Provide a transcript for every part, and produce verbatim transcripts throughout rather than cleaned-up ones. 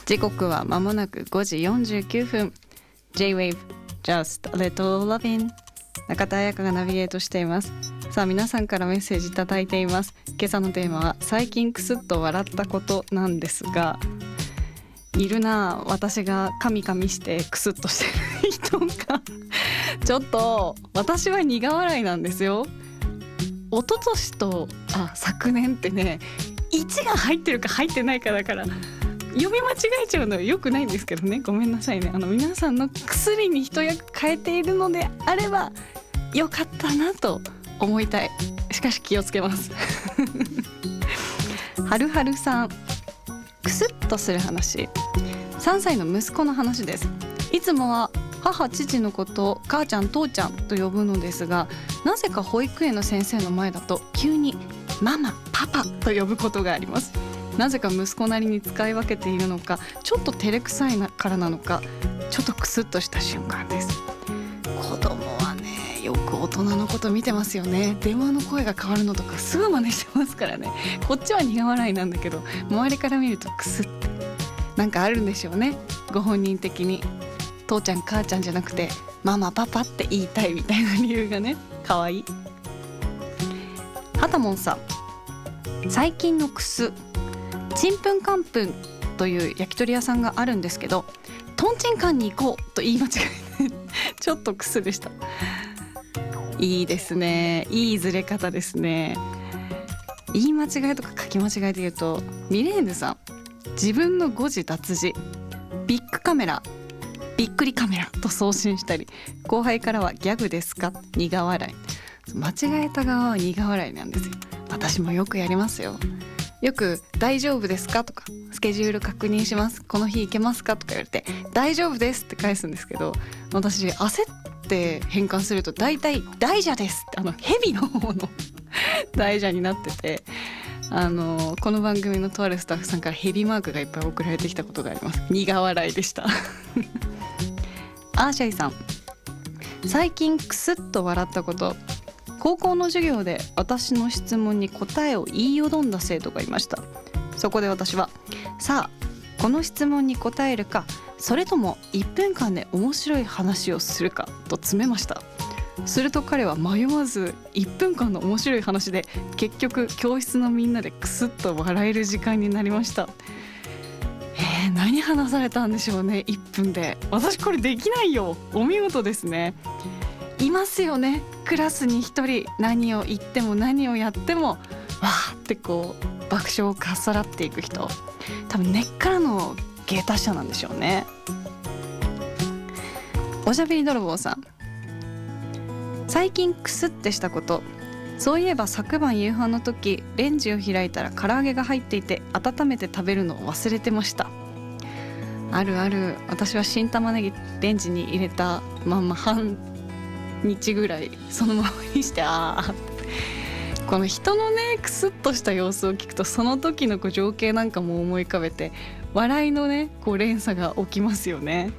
時刻は間もなくごじよんじゅうきゅうふん。 J-Wave Just a Little Lovin'、 中田彩香がナビゲートしています。さあ皆さんからメッセージいただいています。今朝のテーマは最近クスッと笑ったことなんですが、いるな私がカミカミしてクスッとしてる人がちょっと私は苦笑いなんですよ。一昨年とあ昨年ってね、いちが入ってるか入ってないかだから読み間違えちゃうのは良くないんですけどね、ごめんなさいね。あの皆さんの薬に一役変えているのであればよかったなと思いたい。しかし気をつけますはるはるさん、クスッとする話。さんさいの息子の話です。いつもは母父のことを母ちゃん父ちゃんと呼ぶのですが、なぜか保育園の先生の前だと急にママパパと呼ぶことがあります。なぜか息子なりに使い分けているのか、ちょっと照れくさいからなのか、ちょっとクスッとした瞬間です。子供はね、よく大人のこと見てますよね。電話の声が変わるのとかすぐ真似してますからね。こっちは苦笑いなんだけど、周りから見るとクスッてなんかあるんでしょうね。ご本人的に父ちゃん母ちゃんじゃなくてママパパって言いたいみたいな理由がね、かわいい。はたもんさん、最近のクス、ちんぷんかんぷんという焼き鳥屋さんがあるんですけど、トンチンカンに行こうと言い間違えてちょっとクスでした。いいですね、いいずれ方ですね。言い間違いとか書き間違いで言うと、ミレーヌさん、自分の誤字脱字、ビッグカメラびっくりカメラと送信したり、後輩からはギャグですか苦笑い。間違えた側は苦笑いなんですよ。私もよくやりますよ。よく大丈夫ですかとか、スケジュール確認します、この日行けますかとか言われて大丈夫ですって返すんですけど、私焦って変換すると大体大蛇ですって、あの蛇の方の大蛇になってて、あのこの番組のとあるスタッフさんからヘビマークがいっぱい送られてきたことがあります。苦笑いでしたアーシャイさん、最近クスッと笑ったこと。高校の授業で私の質問に答えを言いよどんだ生徒がいました。そこで私は、さあこの質問に答えるか、それともいっぷんかんで面白い話をするかと詰めました。すると彼は迷わずいっぷんかんの面白い話で、結局教室のみんなでクスッと笑える時間になりました。えー、何話されたんでしょうね、いっぷんで。私これできないよ。お見事ですね。いますよね、クラスに一人何を言っても何をやってもわーってこう爆笑をかっさらっていく人。多分根っからの芸達者なんでしょうね。おしゃべり泥棒さん、最近クスってしたこと。そういえば昨晩夕飯の時、レンジを開いたら唐揚げが入っていて温めて食べるのを忘れてました。あるある。私は新玉ねぎレンジに入れたまんま半日ぐらいそのままにして、あーこの人のねクスッとした様子を聞くと、その時のこう情景なんかも思い浮かべて笑いのねこう連鎖が起きますよね。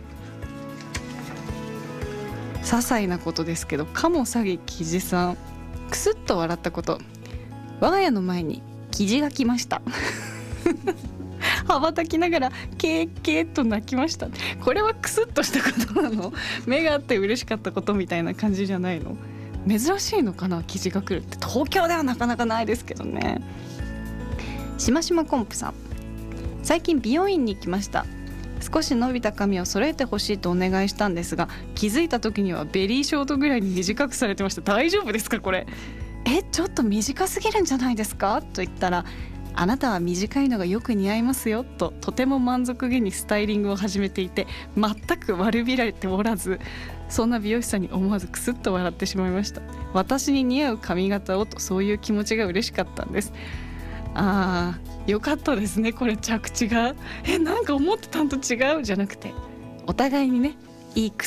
些細なことですけど、カモサギキジさん、クスッと笑ったこと。我が家の前にキジが来ました羽ばたきながらケーケーと鳴きました。これはクスッとしたことなの？目があって嬉しかったことみたいな感じじゃないの？珍しいのかな、キジが来るって。東京ではなかなかないですけどね。しましまコンプさん、最近美容院に行きました。少し伸びた髪を揃えてほしいとお願いしたんですが、気づいた時にはベリーショートぐらいに短くされてました。大丈夫ですかこれ？え、ちょっと短すぎるんじゃないですかと言ったら、あなたは短いのがよく似合いますよととても満足げにスタイリングを始めていて、全く悪びられておらず、そんな美容師さんに思わずクスッと笑ってしまいました。私に似合う髪型をと、そういう気持ちが嬉しかったんです。あーよかったですね、これ着地が。え、なんか思ってたんと違うじゃなくて、お互いにねいい